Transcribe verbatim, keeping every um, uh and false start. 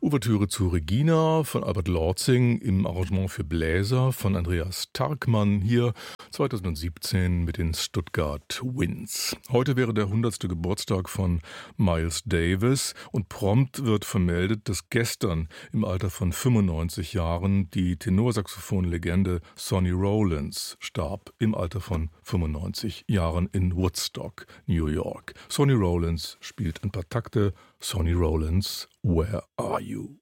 Ouvertüre zu Regina von Albert Lortzing im Arrangement für Bläser von Andreas Tarkmann hier zweitausendsiebzehn mit den Stuttgart Winds. Heute wäre der hundertste Geburtstag von Miles Davis und prompt wird vermeldet, dass gestern im Alter von fünfundneunzig Jahren die Tenorsaxophon-Legende Sonny Rollins starb, im Alter von fünfundneunzig Jahren in Woodstock, New York. Sonny Rollins spielt ein paar Takte. Sonny Rollins, Where Are You?